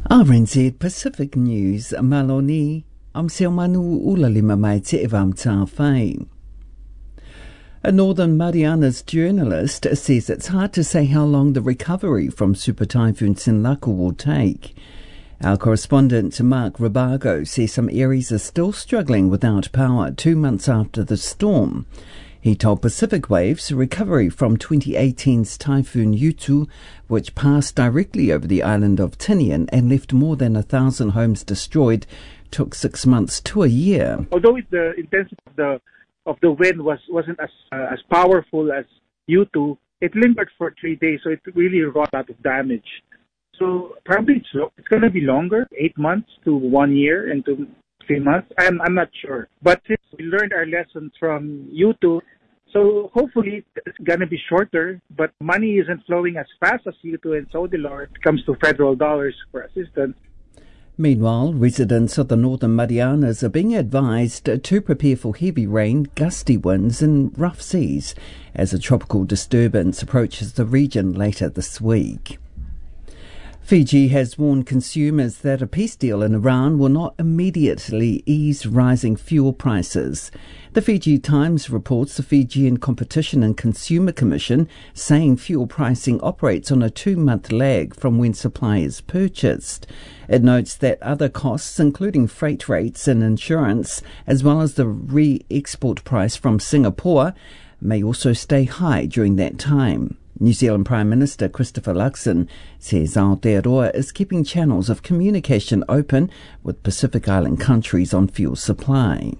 RNZ Pacific News, Maloni, Seo Manu Ulalima mai te evam tā whai. A Northern Marianas journalist says it's hard to say how long the recovery from Super Typhoon Sinlaku will take. Our correspondent Mark Rabago says some areas are still struggling without power 2 months after the storm. He told Pacific Waves recovery from 2018's Typhoon Yutu, which passed directly over the island of Tinian and left more than 1,000 homes destroyed, took 6 months to a year. Although the intensity of the wind wasn't as powerful as Yutu, it lingered for 3 days, so it really wrought a lot of damage. So probably it's going to be longer, 8 months to 1 year and to 3 months. I'm not sure. But since we learned our lessons from Yutu, so hopefully it's going to be shorter, but money isn't flowing as fast as Yutu and Sodilor when it comes to federal dollars for assistance. Meanwhile, residents of the Northern Marianas are being advised to prepare for heavy rain, gusty winds and rough seas as a tropical disturbance approaches the region later this week. Fiji has warned consumers that a peace deal in Iran will not immediately ease rising fuel prices. The Fiji Times reports the Fijian Competition and Consumer Commission saying fuel pricing operates on a 2-month lag from when supply is purchased. It notes that other costs, including freight rates and insurance, as well as the re-export price from Singapore, may also stay high during that time. New Zealand Prime Minister Christopher Luxon says Aotearoa is keeping channels of communication open with Pacific Island countries on fuel supply.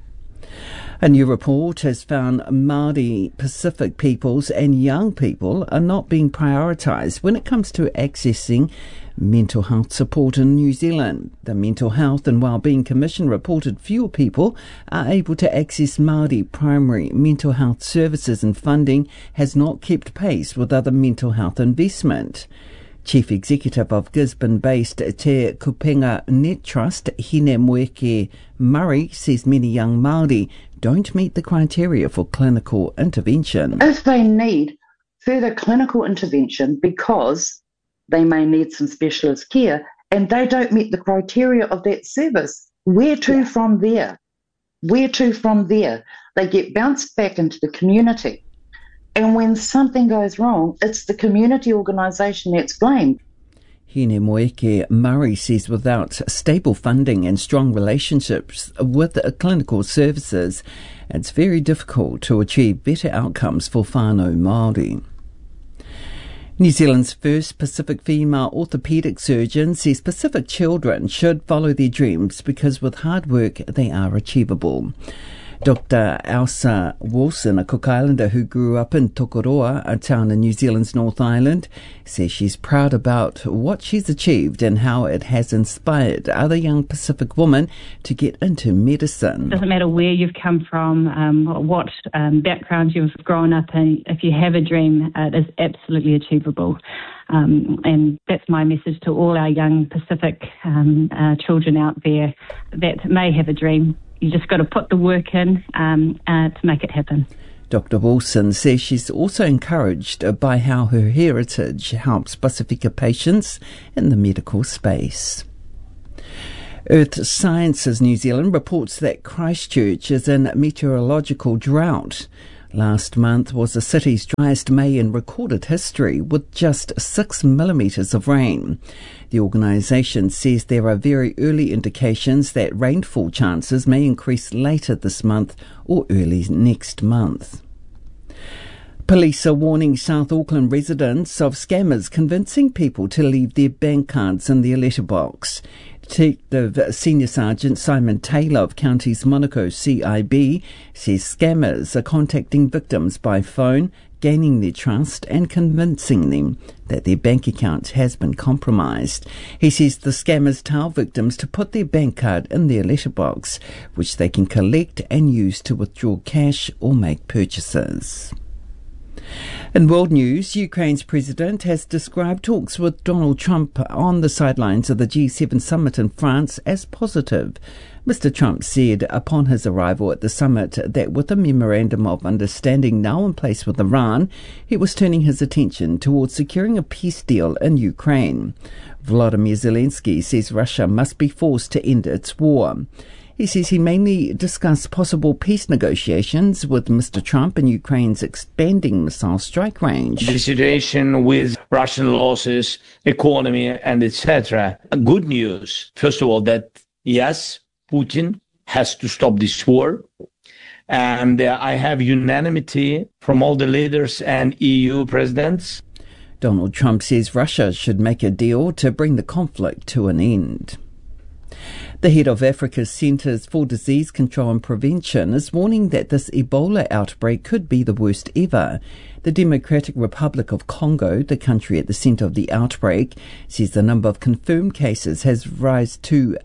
A new report has found Māori Pacific peoples and young people are not being prioritised when it comes to accessing mental health support in New Zealand. The Mental Health and Wellbeing Commission reported fewer people are able to access Māori primary mental health services and funding has not kept pace with other mental health investment. Chief Executive of Gisborne-based Te Kupenga Net Trust, Hine Moeke Murray, says many young Māori don't meet the criteria for clinical intervention. If they need further clinical intervention because they may need some specialist care and they don't meet the criteria of that service, where to from there? Where to from there? They get bounced back into the community. And when something goes wrong, it's the community organisation that's blamed. Hine Moeke Murray says without stable funding and strong relationships with clinical services, it's very difficult to achieve better outcomes for whānau Māori. New Zealand's first Pacific female orthopaedic surgeon says Pacific children should follow their dreams because with hard work they are achievable. Dr. Elsa Wilson, a Cook Islander who grew up in Tokoroa, a town in New Zealand's North Island, says she's proud about what she's achieved and how it has inspired other young Pacific women to get into medicine. It doesn't matter where you've come from, what background you've grown up in. If you have a dream, it is absolutely achievable. And that's my message to all our young Pacific children out there that may have a dream. You just got to put the work in to make it happen. Dr. Wilson says she's also encouraged by how her heritage helps Pasifika patients in the medical space. Earth Sciences New Zealand reports that Christchurch is in meteorological drought. Last month was the city's driest May in recorded history, with just 6 millimetres of rain. The organisation says there are very early indications that rainfall chances may increase later this month or early next month. Police are warning South Auckland residents of scammers convincing people to leave their bank cards in their letterbox. Detective Senior Sergeant Simon Taylor of Counties Monaco CIB says scammers are contacting victims by phone, gaining their trust and convincing them that their bank account has been compromised. He says the scammers tell victims to put their bank card in their letterbox, which they can collect and use to withdraw cash or make purchases. In world news, Ukraine's president has described talks with Donald Trump on the sidelines of the G7 summit in France as positive. Mr. Trump said upon his arrival at the summit that with a memorandum of understanding now in place with Iran, he was turning his attention towards securing a peace deal in Ukraine. Volodymyr Zelensky says Russia must be forced to end its war. He says he mainly discussed possible peace negotiations with Mr. Trump and Ukraine's expanding missile strike range. The situation with Russian losses, economy, and etc. Good news, first of all, that yes, Putin has to stop this war. And I have unanimity from all the leaders and EU presidents. Donald Trump says Russia should make a deal to bring the conflict to an end. The head of Africa's Centres for Disease Control and Prevention is warning that this Ebola outbreak could be the worst ever. The Democratic Republic of Congo, the country at the centre of the outbreak, says the number of confirmed cases has risen to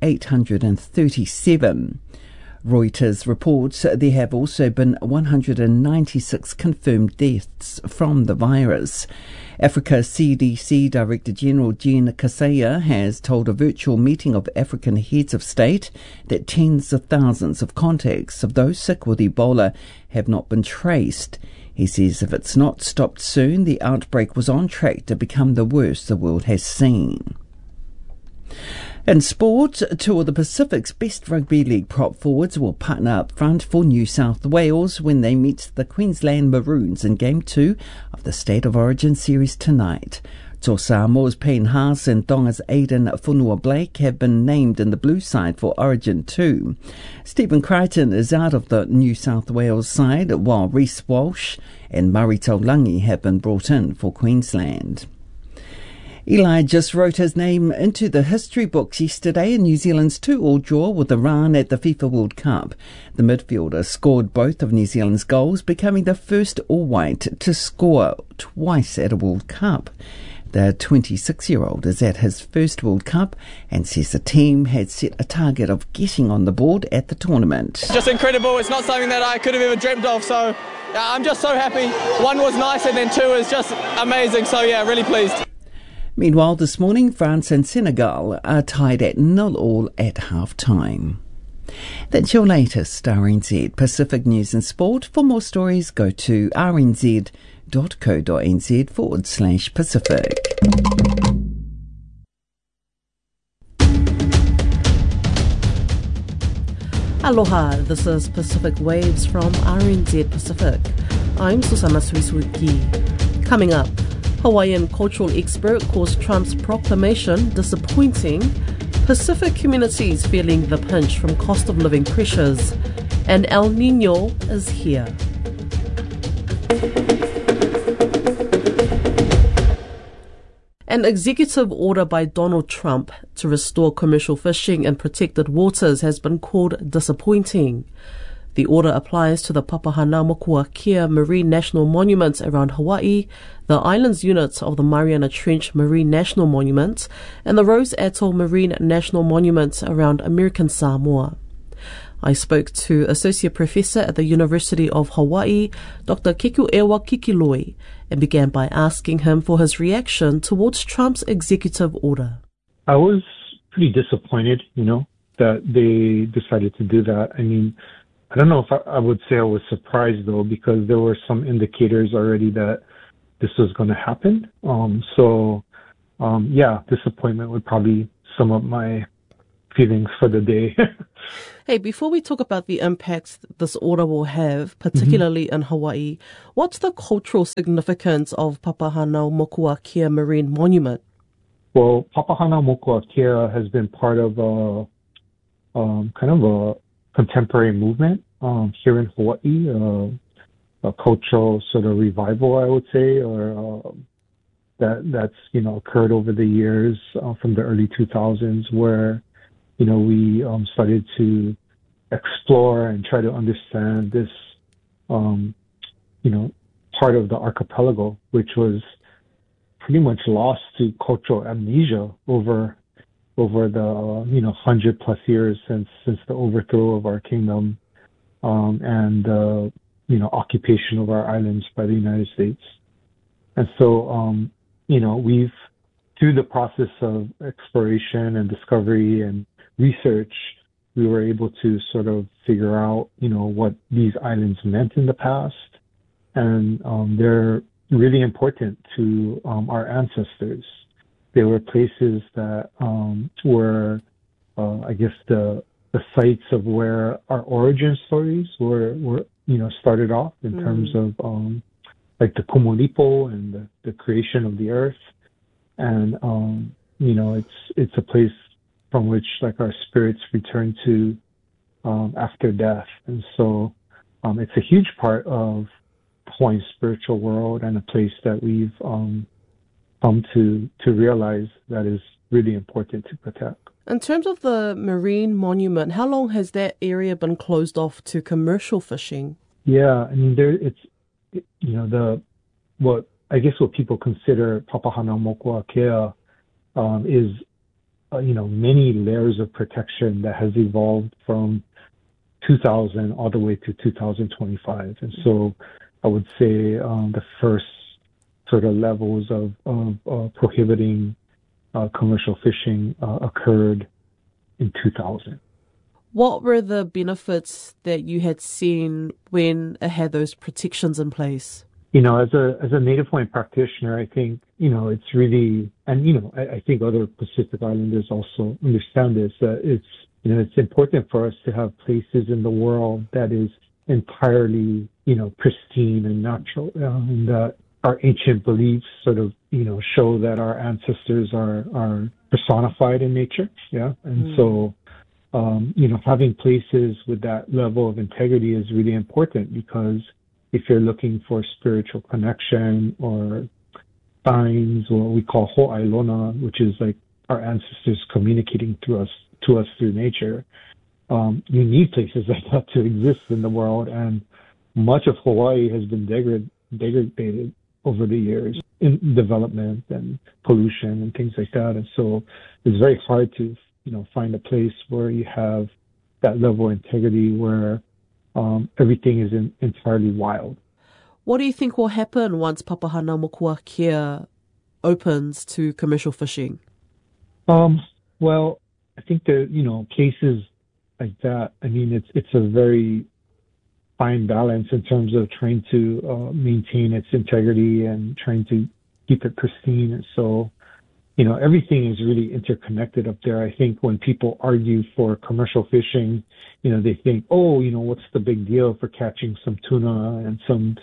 837. Reuters reports there have also been 196 confirmed deaths from the virus. Africa CDC Director General Jen Kaseya has told a virtual meeting of African heads of state that tens of thousands of contacts of those sick with Ebola have not been traced. He says if it's not stopped soon, the outbreak was on track to become the worst the world has seen. In sport, two of the Pacific's best rugby league prop forwards will partner up front for New South Wales when they meet the Queensland Maroons in Game 2 of the State of Origin series tonight. Tō Samoa's Payne Haas and Tonga's Aidan Fonua-Blake have been named in the blue side for Origin 2. Stephen Crichton is out of the New South Wales side, while Reece Walsh and Murray Taulangi have been brought in for Queensland. Eli just wrote his name into the history books yesterday in New Zealand's 2-2 draw with Iran at the FIFA World Cup. The midfielder scored both of New Zealand's goals, becoming the first all-white to score twice at a World Cup. The 26-year-old is at his first World Cup and says the team had set a target of getting on the board at the tournament. Just incredible. It's not something that I could have ever dreamt of, so I'm just so happy. One was nice and then two is just amazing, so yeah, really pleased. Meanwhile, this morning, France and Senegal are tied at 0-0 at half-time. That's your latest RNZ Pacific News and Sport. For more stories, go to rnz.co.nz/Pacific. Aloha, this is Pacific Waves from RNZ Pacific. I'm Susana Suisuki. Coming up, Hawaiian cultural expert calls Trump's proclamation disappointing, Pacific communities feeling the pinch from cost of living pressures, and El Niño is here. An executive order by Donald Trump to restore commercial fishing in protected waters has been called disappointing. The order applies to the Papahanaumokuakea Marine National Monument around Hawaii, the islands unit of the Mariana Trench Marine National Monument, and the Rose Atoll Marine National Monument around American Samoa. I spoke to Associate Professor at the University of Hawaii, Dr. Kekuewa Kikiloi, and began by asking him for his reaction towards Trump's executive order. I was pretty disappointed, that they decided to do that. I mean, I don't know if I would say I was surprised, though, because there were some indicators already that this was going to happen. Disappointment would probably sum up my feelings for the day. Hey, before we talk about the impacts this order will have, particularly in Hawaii, what's the cultural significance of Papahanaumokuakea Marine Monument? Well, Papahanaumokuakea has been part of a contemporary movement here in Hawaii, a cultural sort of revival, I would say, or that's occurred over the years from the early 2000s, where we started to explore and try to understand this part of the archipelago, which was pretty much lost to cultural amnesia over the 100+ years since the overthrow of our kingdom, and occupation of our islands by the United States. And so, we've, through the process of exploration and discovery and research, we were able to sort of figure out, what these islands meant in the past. And they're really important to our ancestors. They were places that were, I guess, the sites of where our origin stories were started off in terms of like the Kumolipo and the creation of the earth. And, it's a place from which like our spirits return to after death. And so it's a huge part of Hawaiian spiritual world and a place that we've come to realize that is really important to protect. In terms of the marine monument, how long has that area been closed off to commercial fishing? Yeah, I mean, what people consider Papahanaumokuakea is, many layers of protection that has evolved from 2000 all the way to 2025. And so I would say the first sort of levels of prohibiting commercial fishing occurred in 2000. What were the benefits that you had seen when it had those protections in place? As a Native Hawaiian practitioner, I think, it's really, and, I think other Pacific Islanders also understand this, that it's important for us to have places in the world that is entirely, pristine and natural, and that our ancient beliefs sort of, show that our ancestors are personified in nature. Yeah. And so, having places with that level of integrity is really important, because if you're looking for spiritual connection or signs, or what we call ho'ailona, which is like our ancestors communicating to us through nature, you need places like that to exist in the world. And much of Hawaii has been degraded over the years in development and pollution and things like that. And so it's very hard to, find a place where you have that level of integrity where everything is entirely wild. What do you think will happen once Papahanaumokuakea opens to commercial fishing? Well, I think that, cases like that, I mean, it's a very fine balance in terms of trying to maintain its integrity and trying to keep it pristine. And so, everything is really interconnected up there. I think when people argue for commercial fishing, they think, what's the big deal for catching some tuna and some,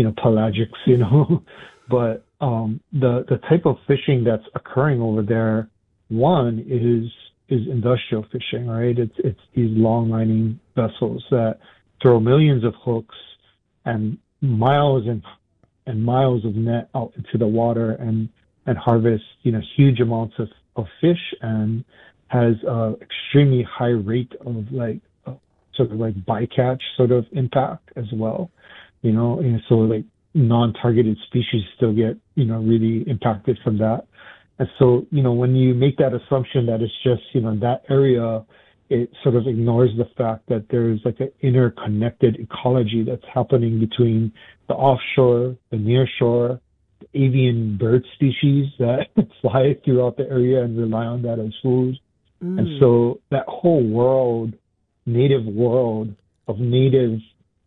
pelagics, but the type of fishing that's occurring over there, one is industrial fishing, right? It's these long lining vessels that throw millions of hooks and miles and miles of net out into the water and harvest, huge amounts of fish, and has extremely high rate of sort of like bycatch sort of impact as well, and so like non-targeted species still get, really impacted from that. And so, when you make that assumption that it's just, that area, it sort of ignores the fact that there's like an interconnected ecology that's happening between the offshore, the nearshore, the avian bird species that fly throughout the area and rely on that as food. And so that whole world, native world of native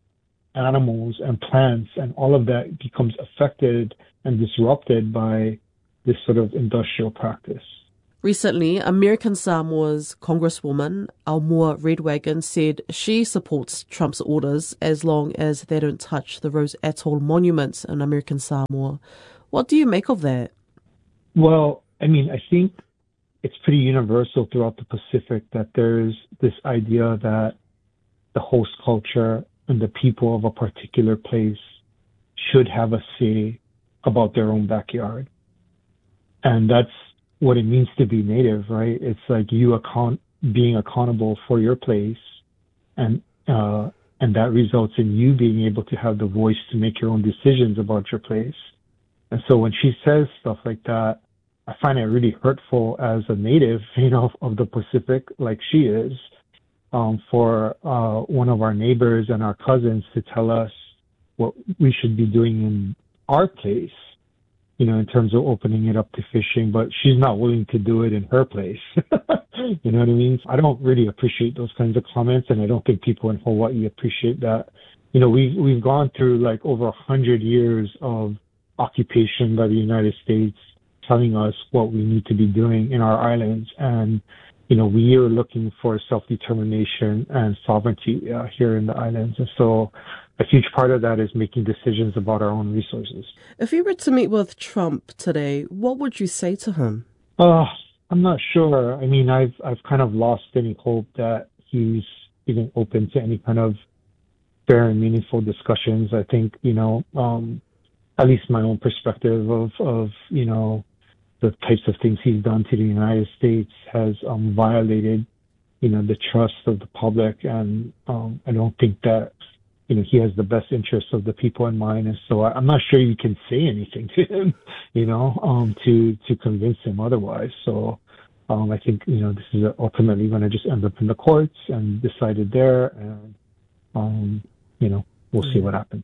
animals and plants and all of that becomes affected and disrupted by this sort of industrial practice. Recently, American Samoa's Congresswoman Aumua Redwagon said she supports Trump's orders as long as they don't touch the Rose Atoll monuments in American Samoa. What do you make of that? Well, I mean, I think it's pretty universal throughout the Pacific that there's this idea that the host culture and the people of a particular place should have a say about their own backyard. And that's what it means to be native, right? It's like you being accountable for your place, and that results in you being able to have the voice to make your own decisions about your place. And so when she says stuff like that, I find it really hurtful as a native, of the Pacific, like she is, for one of our neighbors and our cousins to tell us, what we should be doing in our place, you know, in terms of opening it up to fishing, but she's not willing to do it in her place. You know what I mean? I don't really appreciate those kinds of comments, and I don't think people in Hawaii appreciate that. You know, we've gone through like over 100 years of occupation by the United States telling us what we need to be doing in our islands, and you know, we are looking for self-determination and sovereignty here in the islands. And so a huge part of that is making decisions about our own resources. If you were to meet with Trump today, what would you say to him? I'm not sure. I mean, I've kind of lost any hope that he's even open to any kind of fair and meaningful discussions. I think, you know, at least my own perspective of, you know, the types of things he's done to the United States has violated, you know, the trust of the public. And I don't think that, you know, he has the best interests of the people in mind. And so I'm not sure you can say anything to him, you know, to convince him otherwise. So I think, you know, this is ultimately going to just end up in the courts and decided there. And, you know, we'll see what happens.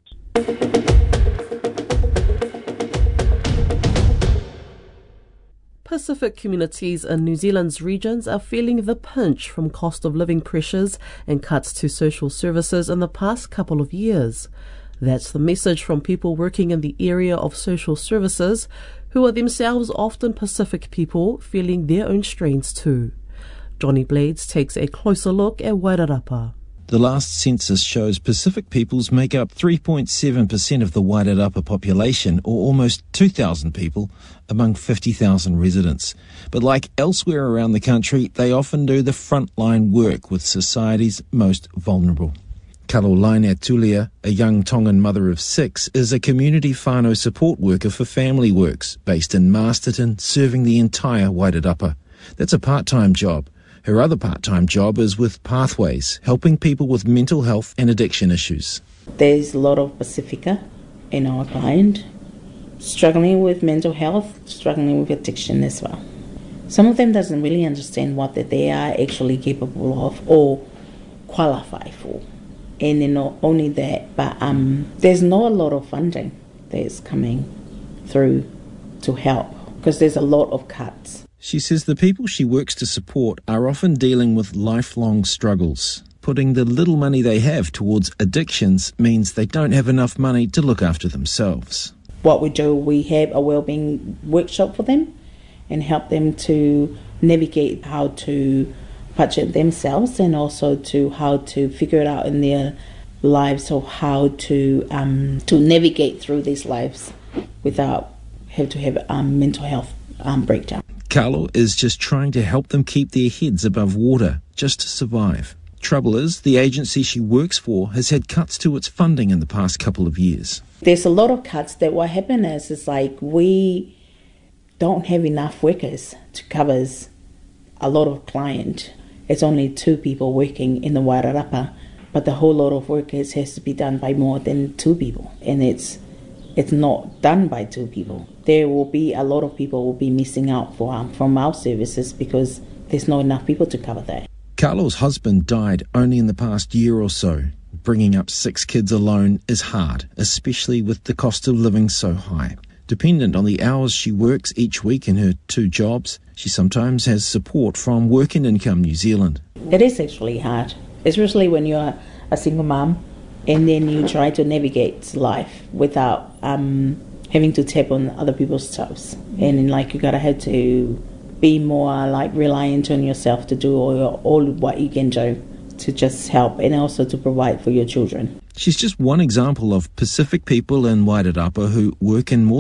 Pacific communities in New Zealand's regions are feeling the pinch from cost of living pressures and cuts to social services in the past couple of years. That's the message from people working in the area of social services, who are themselves often Pacific people feeling their own strains too. Johnny Blades takes a closer look at Wairarapa. The last census shows Pacific peoples make up 3.7% of the Wairarapa population, or almost 2,000 people among 50,000 residents. But like elsewhere around the country, they often do the frontline work with society's most vulnerable. Kalolaina Tulia, a young Tongan mother of 6, is a community whānau support worker for Family Works, based in Masterton, serving the entire Wairarapa. That's a part-time job. Her other part-time job is with Pathways, helping people with mental health and addiction issues. There's a lot of Pacifica in our client, struggling with mental health, struggling with addiction as well. Some of them doesn't really understand what that they are actually capable of or qualify for. And then not only that, but there's not a lot of funding that's coming through to help, because there's a lot of cuts. She says the people she works to support are often dealing with lifelong struggles. Putting the little money they have towards addictions means they don't have enough money to look after themselves. What we do, we have a wellbeing workshop for them and help them to navigate how to budget themselves, and also to how to figure it out in their lives, or how to navigate through these lives without have to have mental health breakdown. Carlo is just trying to help them keep their heads above water, just to survive. Trouble is, the agency she works for has had cuts to its funding in the past couple of years. There's a lot of cuts that what happened is like we don't have enough workers to cover a lot of client. It's only 2 people working in the Wairarapa, but the whole lot of workers has to be done by more than 2 people, and it's not done by 2 people. There will be a lot of people will be missing out from our services because there's not enough people to cover that. Carlo's husband died only in the past year or so. Bringing up 6 kids alone is hard, especially with the cost of living so high. Dependent on the hours she works each week in her 2 jobs, she sometimes has support from Work and Income New Zealand. It is actually hard, especially when you're a single mom and then you try to navigate life without having to tap on other people's stuffs. And like you gotta have to be more like reliant on yourself to do all what you can do to just help, and also to provide for your children. She's just one example of Pacific people in Wairarapa who work in more